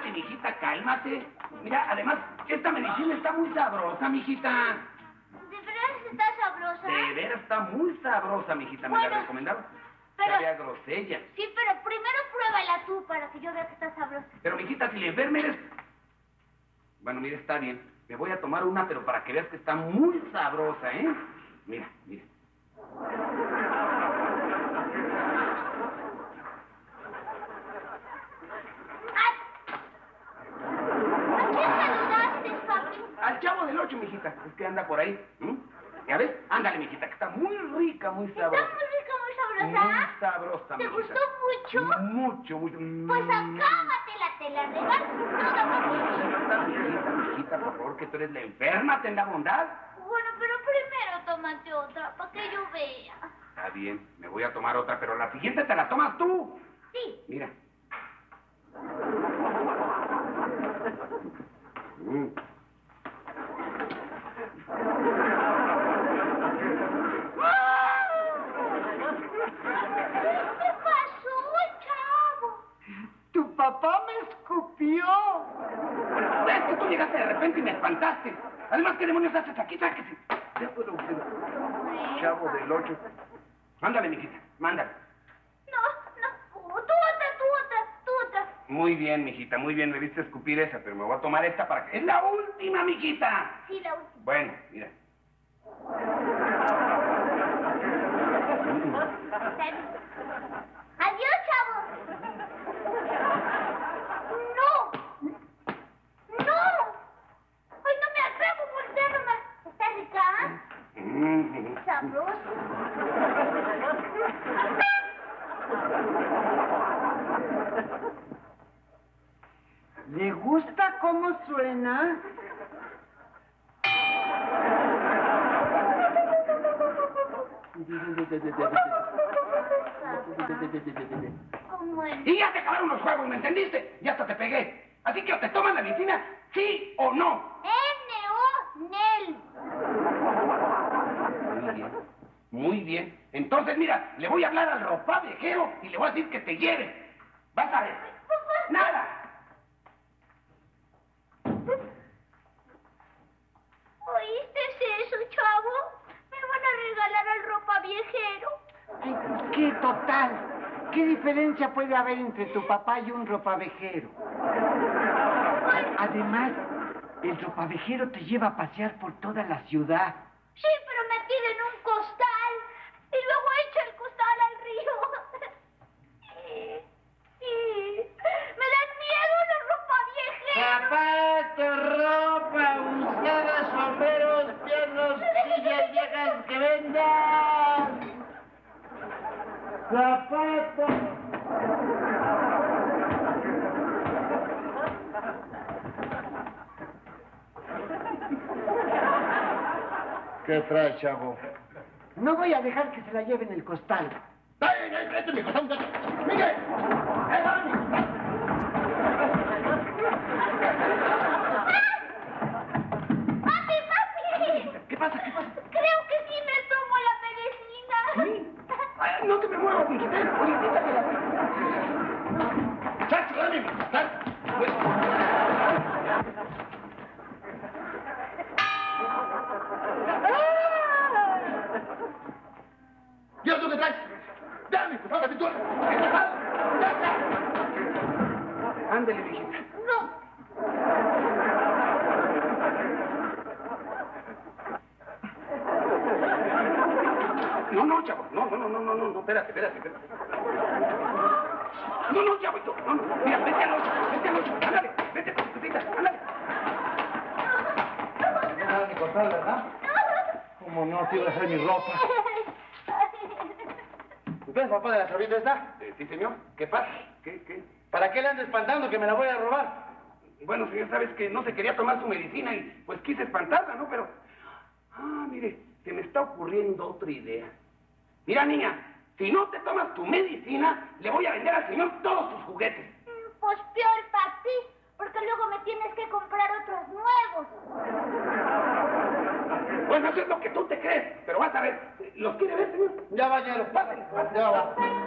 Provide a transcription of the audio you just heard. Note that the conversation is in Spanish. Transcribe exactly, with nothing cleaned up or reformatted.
cálmate, mijita, cálmate. Mira, además, esta medicina está muy sabrosa, mijita. ¿De veras está sabrosa? De veras está muy sabrosa, mijita. ¿Me Bueno, la recomendaron? pero... Sabe a grosella. Sí, pero primero pruébala tú para que yo vea que está sabrosa. Pero, mijita, si le enferma eres... Bueno, mira, está bien. Me voy a tomar una, pero para que veas que está muy sabrosa, ¿eh? Mira, mira. Al Chavo del Ocho, mijita. Es que anda por ahí. ¿Mm? ¿Ya ves? Ándale, mijita, que está muy rica, muy sabrosa. ¿Está muy rica, muy sabrosa? Muy sabrosa, ¿Te mijita. gustó mucho? Mucho, mucho. Pues acábatela, te la regalo toda Mijita, mijita, mijita, por favor, que tú eres la enferma, ten la bondad. Bueno, pero primero tómate otra, para que yo vea. Está bien, me voy a tomar otra, pero la siguiente te la tomas tú. Sí. Mira. Mm. ¿Qué pasó, Chavo? ¡Tu papá me escupió! Bueno, es que tú llegaste de repente y me espantaste. Además, ¿qué demonios haces aquí? Sáquese. Ya puedo usted. Chavo del Ocho. Mándale, mijita, mándale. No, no, tú otra, tú otra, tú otra. Muy bien, mijita, muy bien. Me viste escupir esa, pero me voy a tomar esta para que... ¡Es la última, mijita! Sí, la última. Bueno, mira. Adiós, Chavo. No. No. Ay, no me atrevo a morderla. ¿Está rica? Mm. Sabroso. ¿Le gusta cómo suena? ¿Cómo es? Y ya se acabaron los juegos, ¿me entendiste? Ya hasta te pegué. Así que o te tomas la medicina, sí o no. N O Nel. Muy bien, muy bien. Entonces, mira, le voy a hablar al ropavejero y le voy a decir que te lleve. Vas a ver. ¡Nada! ¿Oíste eso, Chavo? Me van a regalar al ropa viejero. Ay, pues qué total. ¿Qué diferencia puede haber entre tu papá y un ropavejero? Además, el ropavejero te lleva a pasear por toda la ciudad. Sí, pero metido en un costal. Y luego echa el costal al río. Sí, sí. Me dan miedo los ropa viejeros. Zapatos, ropa usada, sombreros, piernos, sillas viejas que vendan. Zapatos. ¿Qué trae, Chavo? No voy a dejar que se la lleven el costal. ¡Ay, ay, ay, mi costal! ¡Miguel! ¡Eh, va, mi costal! ¡Papi, papi! ¿Qué pasa? ¿Qué pasa? Creo que sí me tomo la medicina. ¿Sí? Ay, no te me muevas, mijita. Oye, quítate la... ¡Chacho, dame mi costal! ¿Y eso qué traes? ¡Dame mi costal, que tú! Ándale, mijita. No. No, no, chavo. No, no, no, no, no, no, no, espérate, espérate, espérate. No, no, chavito. No, no. Mira, vete al ocho, vete al ocho. Ándale, vete con tu cosita, ándale. No me das mi costal, ¿verdad? ¿Cómo no? Te iba a dejar mi ropa. ¿Usted es papá de la chavita esta? Eh, sí, señor. ¿Qué pasa? ¿Qué, qué? ¿Para qué le anda espantando que me la voy a robar? Bueno, señor, sabes que no se quería tomar su medicina y pues quise espantarla, ¿no? Pero... Ah, mire, se me está ocurriendo otra idea. Mira, niña, si no te tomas tu medicina, le voy a vender al señor todos tus juguetes. Pues peor para ti, porque luego me tienes que comprar otros nuevos. Bueno, eso es lo que tú te crees, pero vas a ver. ¿Los quiere ver, señor? Ya va, ya lo... Pásale, pásale. Ya va.